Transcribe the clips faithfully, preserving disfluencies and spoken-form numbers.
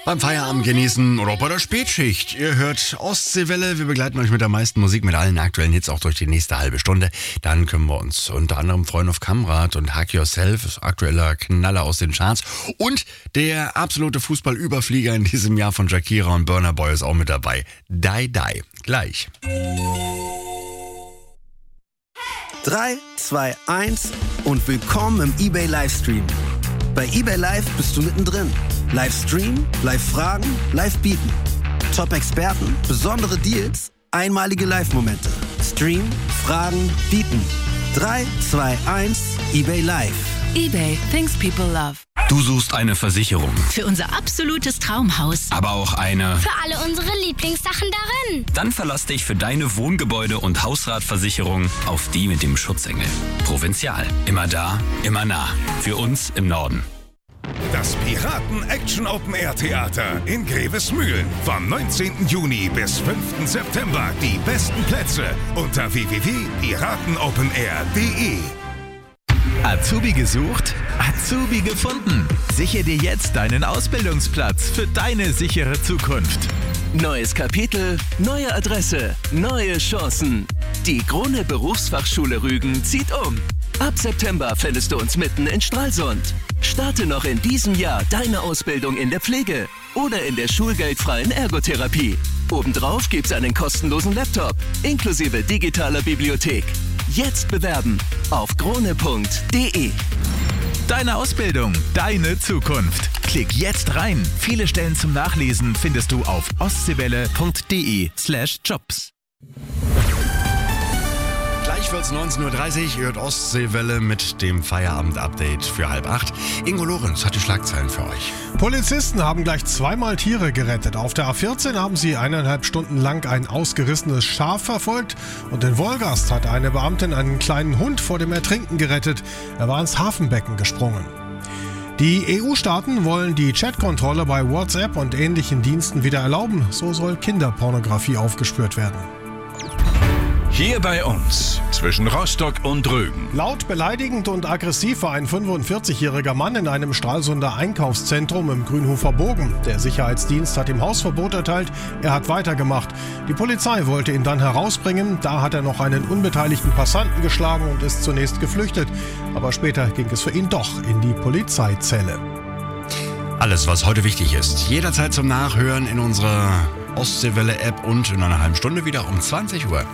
Beim Feierabend genießen oder auch bei der Spätschicht. Ihr hört Ostseewelle. Wir begleiten euch mit der meisten Musik, mit allen aktuellen Hits auch durch die nächste halbe Stunde. Dann können wir uns unter anderem freuen auf Kamrat und Hack Yourself, aktueller Knaller aus den Charts. Und der absolute Fußballüberflieger in diesem Jahr von Shakira und Burna Boy ist auch mit dabei. Die Die. Gleich. drei, zwei, eins und willkommen im eBay Livestream. Bei eBay Live bist du mittendrin. Live streamen, live fragen, live bieten. Top-Experten, besondere Deals, einmalige Live-Momente. Stream, fragen, bieten. drei, zwei, eins, eBay Live. eBay, things people love. Du suchst eine Versicherung. Für unser absolutes Traumhaus. Aber auch eine... Für alle unsere Lieblingssachen darin. Dann verlass dich für deine Wohngebäude- und Hausratversicherung auf die mit dem Schutzengel. Provinzial. Immer da, immer nah. Für uns im Norden. Das Piraten-Action-Open-Air-Theater in Grevesmühlen. Vom neunzehnten Juni bis fünften September. Die besten Plätze unter w w w punkt piratenopenair punkt de. Azubi gesucht? Azubi gefunden. Sichere dir jetzt deinen Ausbildungsplatz für deine sichere Zukunft. Neues Kapitel, neue Adresse, neue Chancen. Die Krone Berufsfachschule Rügen zieht um. Ab September findest du uns mitten in Stralsund. Starte noch in diesem Jahr deine Ausbildung in der Pflege oder in der schulgeldfreien Ergotherapie. Obendrauf gibt's einen kostenlosen Laptop inklusive digitaler Bibliothek. Jetzt bewerben auf krone punkt de. Deine Ausbildung, deine Zukunft. Klick jetzt rein. Viele Stellen zum Nachlesen findest du auf ostseewelle punkt de slash jobs. Gleich wird's neunzehn Uhr dreißig, ihr hört Ostseewelle mit dem Feierabend-Update für halb acht. Ingo Lorenz hat die Schlagzeilen für euch. Polizisten haben gleich zweimal Tiere gerettet. Auf der A vierzehn haben sie eineinhalb Stunden lang ein ausgerissenes Schaf verfolgt und in Wolgast hat eine Beamtin einen kleinen Hund vor dem Ertrinken gerettet. Er war ins Hafenbecken gesprungen. Die E U-Staaten wollen die Chatkontrolle bei WhatsApp und ähnlichen Diensten wieder erlauben. So soll Kinderpornografie aufgespürt werden. Hier bei uns, zwischen Rostock und Rügen. Laut, beleidigend und aggressiv war ein fünfundvierzigjähriger Mann in einem Stralsunder Einkaufszentrum im Grünhofer Bogen. Der Sicherheitsdienst hat ihm Hausverbot erteilt, er hat weitergemacht. Die Polizei wollte ihn dann herausbringen, da hat er noch einen unbeteiligten Passanten geschlagen und ist zunächst geflüchtet. Aber später ging es für ihn doch in die Polizeizelle. Alles, was heute wichtig ist, jederzeit zum Nachhören in unserer Ostseewelle-App und in einer halben Stunde wieder um zwanzig Uhr.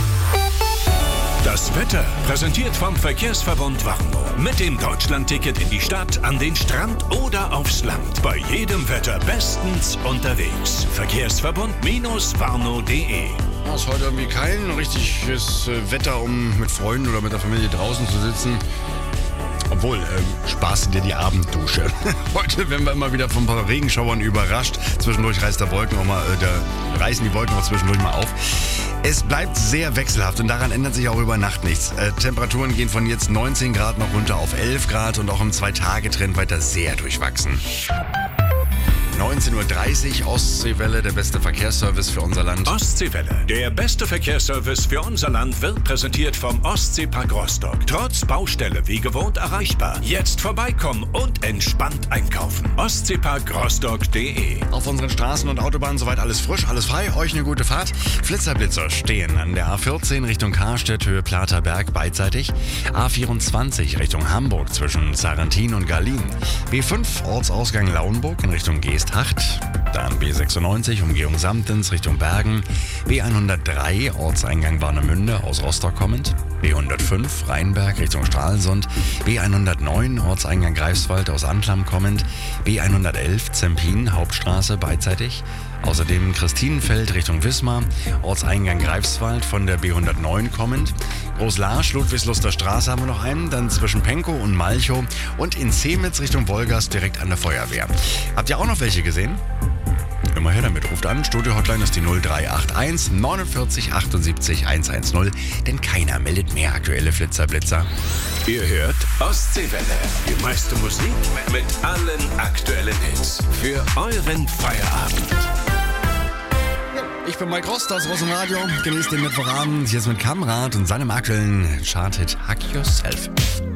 Das Wetter präsentiert vom Verkehrsverbund Warnow. Mit dem Deutschlandticket in die Stadt, an den Strand oder aufs Land. Bei jedem Wetter bestens unterwegs. Verkehrsverbund-warnow punkt de. Ja, ist heute irgendwie kein richtiges Wetter, um mit Freunden oder mit der Familie draußen zu sitzen. Obwohl, ähm, sparst dir die Abenddusche. Heute werden wir immer wieder von ein paar Regenschauern überrascht. Zwischendurch reißt der Wolken auch mal, äh, der, reißen die Wolken auch zwischendurch mal auf. Es bleibt sehr wechselhaft und daran ändert sich auch über Nacht nichts. Äh, Temperaturen gehen von jetzt neunzehn Grad noch runter auf elf Grad und auch im Zwei-Tage-Trend weiter sehr durchwachsen. neunzehn Uhr dreißig, Ostseewelle, der beste Verkehrsservice für unser Land. Ostseewelle, der beste Verkehrsservice für unser Land, wird präsentiert vom Ostseepark Rostock. Trotz Baustelle wie gewohnt erreichbar. Jetzt vorbeikommen und entspannt einkaufen. ostseepark rostock punkt de. Auf unseren Straßen und Autobahnen soweit alles frisch, alles frei. Euch eine gute Fahrt. Flitzerblitzer stehen an der A vierzehn Richtung Karstedt, Höhe Platerberg beidseitig. A vierundzwanzig Richtung Hamburg zwischen Sarrentin und Garlin. B fünf Ortsausgang Lauenburg in Richtung Geest. Dann B sechsundneunzig, Umgehung Samtens Richtung Bergen, B hundertdrei, Ortseingang Warnemünde aus Rostock kommend, B hundertfünf, Rheinberg Richtung Stralsund, B hundertneun, Ortseingang Greifswald aus Anklam kommend, B hundertelf, Zempin, Hauptstraße beidseitig, außerdem Christinenfeld Richtung Wismar, Ortseingang Greifswald von der B hundertneun kommend, Großlarsch, Ludwigsluster Straße haben wir noch einen, dann zwischen Penkow und Malchow und in Zemitz Richtung Wolgast direkt an der Feuerwehr. Habt ihr auch noch welche gesehen? Immer her damit, ruft an, Studio-Hotline ist die null drei acht eins neunundvierzig achtundsiebzig hundertzehn, denn keiner meldet mehr aktuelle Flitzerblitzer. Ihr hört Ostseewelle, die meiste Musik mit allen aktuellen Hits für euren Feierabend. Ich bin Mike Rost aus Rosenradio, genießt den Mittwochabend jetzt mit Kamrat und seinem aktuellen Charthit Hack Yourself.